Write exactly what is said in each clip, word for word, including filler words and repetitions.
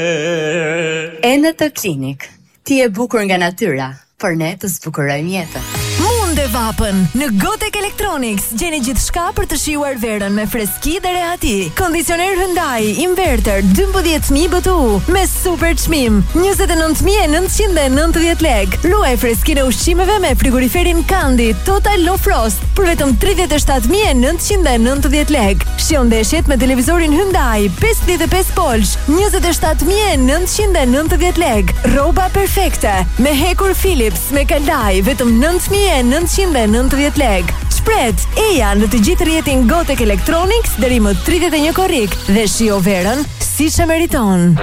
Enet Clinic. Ti e bukur nga natyra, por ne të zbukurojmë jetën. Munde vapën në Gotek Electronics. Gjeni gjithçka për të shijuar verën me freski dhe rehati. Kondicioner Hyundai inverter dymbëdhjetë mijë B T U me super çmim njëzet e nëntë mijë e nëntëqind e nëntëdhjetë lekë. Luaj freskinë e ushqimeve me frigoriferin Kandi Total Low Frost për vetëm tridhjetë e shtatë mijë e nëntëqind e nëntëdhjetë lekë. Shijon ndeshjet me televizorin Hyundai pesëdhjetë e pesë polsh njëzet e shtatë mijë e nëntëqind e nëntëdhjetë lekë. Rroba perfekte me hekur Philips me kalaj vetëm nëntë mijë e nëntëqind e nëntëdhjetë lekë. Shpret eja në të gjithë rrjetin Gotek Electronics deri më tridhjetë e një korrik dhe shijo verën siç e meriton.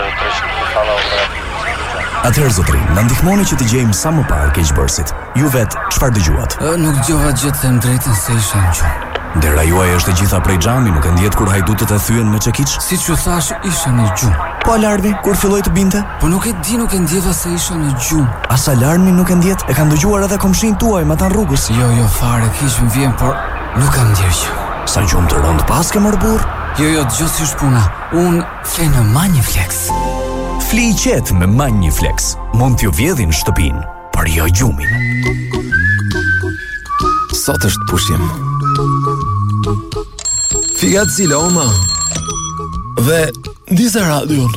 Atëherë zotrin, na ndihmoni që të gjejmë sa më parë keqbërësit. Ju vet, çfarë dëgjuat? Nuk dëgjova gjë të them drejtën se isha në gjumë. Dera juaj është e gjitha prej xhami, nuk e ndjet kur hajdutët e thyen me çekiç? Siç ju thash, isha në gjumë. Po alarmi kur filloi të binte? Po nuk e di, nuk e ndjeva se isha në gjumë. As alarmi nuk e ndjet? E kanë dëgjuar edhe komshin tuaj me ata rrugës? Jo, jo, fare, kish më vjen, por nuk kam ndjer gjë. Sa gjumë të rënd pas ke marr burr? Jo, jo, dëgjoj si është puna. Un fle në Maniflex. Fli qet me Maniflex. Mund t'ju vjedhin shtëpinë, por jo gjumin. Sot është pushim. Figat Ziloma dhe Diza Radion.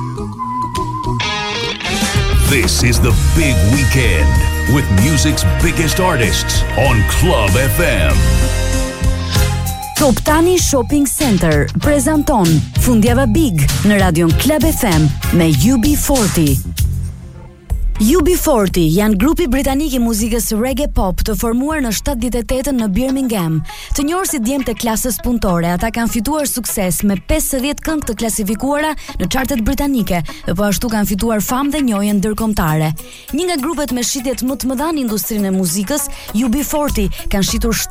This is the big weekend with music's biggest artists on Club F M. Top Tani Shopping Center prezanton Fundjava Big në radion Club F M me U B forty. U B forty janë grupi britanik i muzikës reggae pop të formuar në shtatëdhjetë e tetën në Birmingham. Të njohur si djemtë e klasës punëtore, ata kanë fituar sukses me pesëdhjetë këngë të klasifikuara në chartet britanike dhe po ashtu kanë fituar famë dhe njohje ndërkombëtare. Një nga grupet me shitjet më të mëdha në industrinë e muzikës, U B forty kanë shitur